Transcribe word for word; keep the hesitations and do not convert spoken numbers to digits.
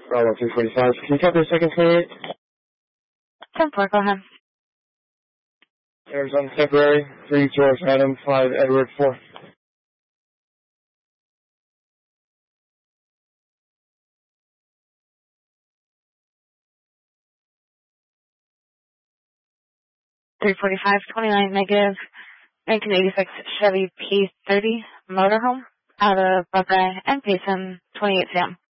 Bravo three forty-five. Can you copy the second twenty-eight? ten four, go ahead. Arizona temporary. three George Adam, five Edward four. three forty-five, twenty-nine negative, nineteen eighty-six Chevy P thirty motorhome out of Buckeye and Payson, twenty-eight Sam.